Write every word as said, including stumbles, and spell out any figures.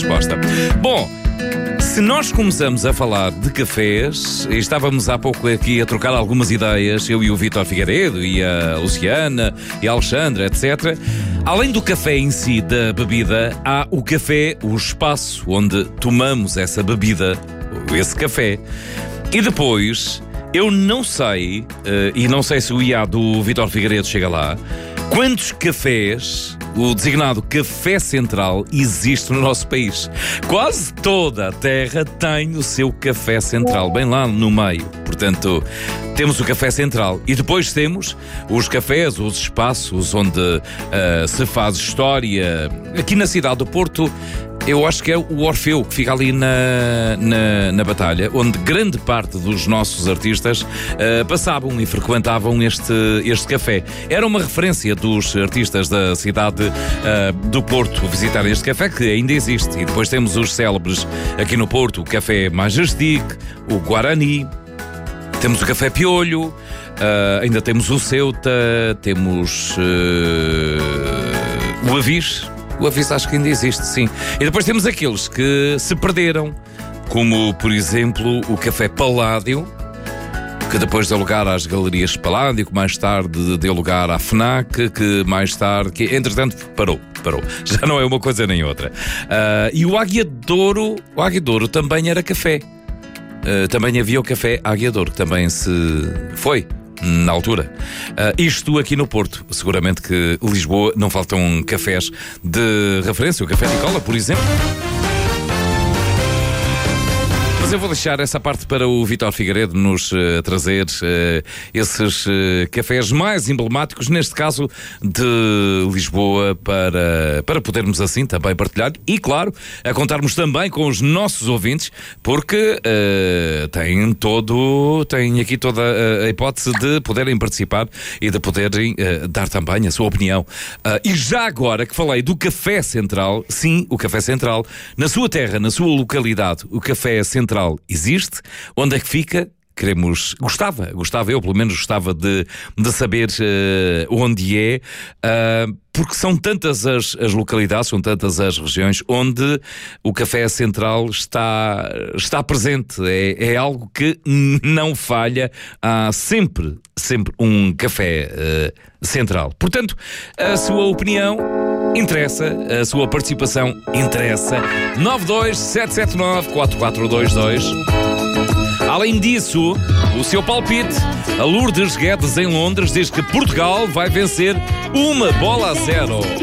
resposta. Bom, se nós começamos a falar de cafés, e estávamos há pouco aqui a trocar algumas ideias, eu e o Vítor Figueiredo, e a Luciana, e a Alexandra, etcétera. Além do café em si, da bebida, há o café, o espaço onde tomamos essa bebida, esse café. E depois, eu não sei, uh, e não sei se o I A do Vítor Figueiredo chega lá, quantos cafés, o designado Café Central, existe no nosso país. Quase toda a terra tem o seu Café Central, bem lá no meio. Portanto, temos o Café Central e depois temos os cafés, os espaços onde uh, se faz história. Aqui na cidade do Porto, eu acho que é o Orfeu, que fica ali na, na, na Batalha, onde grande parte dos nossos artistas uh, passavam e frequentavam este, este café. Era uma referência dos artistas da cidade uh, do Porto visitar este café, que ainda existe. E depois temos os célebres aqui no Porto, o Café Majestic, o Guarani, temos o Café Piolho, uh, ainda temos o Ceuta, temos uh, o Avis. O Aviso acho que ainda existe, sim. E depois temos aqueles que se perderam, como, por exemplo, o Café Paládio, que depois deu lugar às Galerias Paládio, que mais tarde deu lugar à FNAC, que mais tarde, que entretanto parou, parou. Já não é uma coisa nem outra. Uh, e o Águia de Ouro, o Águia de Ouro também era café. Uh, também havia o Café Águia de Ouro, que também se foi na altura. Uh, isto aqui no Porto. Seguramente que Lisboa não faltam cafés de referência. O Café Nicola, por exemplo. Mas eu vou deixar essa parte para o Vítor Figueiredo nos uh, trazer uh, esses uh, cafés mais emblemáticos, neste caso de Lisboa, para, para podermos assim também partilhar e, claro, a contarmos também com os nossos ouvintes, porque uh, têm todo, têm aqui toda a, a hipótese de poderem participar e de poderem uh, dar também a sua opinião. Uh, e já agora que falei do Café Central, sim, o Café Central, na sua terra, na sua localidade, o Café Central existe? Onde é que fica? Queremos, gostava, gostava eu, pelo menos gostava de, de saber uh, onde é, uh, porque são tantas as, as localidades, são tantas as regiões onde o Café Central está, está presente. É, é algo que não falha. Há sempre, sempre um Café uh, Central. Portanto, a sua opinião interessa, a sua participação interessa. nove dois sete sete nove quatro quatro dois dois. Além disso, o seu palpite, a Lourdes Guedes em Londres diz que Portugal vai vencer uma bola a zero.